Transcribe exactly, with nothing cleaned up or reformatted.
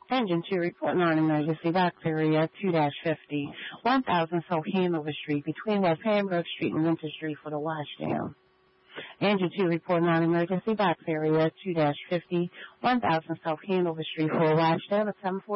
Engine two, report non-emergency, box area two fifty, one thousand South Hanover Street, between West Hamburg Street and Winter Street for the washdown. Engine two, report non-emergency, box area two fifty, one thousand South Hanover Street for a washdown at seven forty.